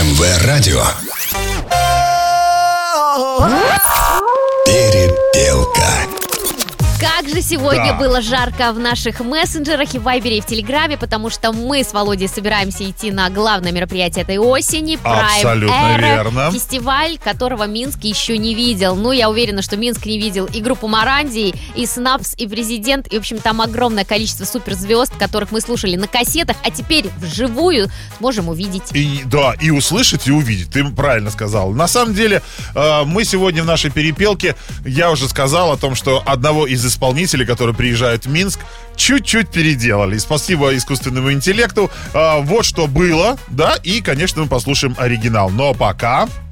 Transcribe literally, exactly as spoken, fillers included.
эм вэ радио. Перепелка. Как же сегодня Да. было жарко в наших мессенджерах и в Вайбере, и в Телеграме, потому что мы с Володей собираемся идти на главное мероприятие этой осени. Prime Абсолютно Era, верно. фестиваль, которого Минск еще не видел. Ну, я уверена, что Минск не видел и группу Марандии, и Снапс, и Президент, и, в общем, там огромное количество суперзвезд, которых мы слушали на кассетах, а теперь вживую сможем увидеть. И, да, и услышать, и увидеть. Ты правильно сказал. На самом деле, э, мы сегодня в нашей перепелке, я уже сказал о том, что одного из исполнителей, которые приезжают в Минск, чуть-чуть переделали. И спасибо искусственному интеллекту. Э, вот что было, да, и, конечно, мы послушаем оригинал. Но пока...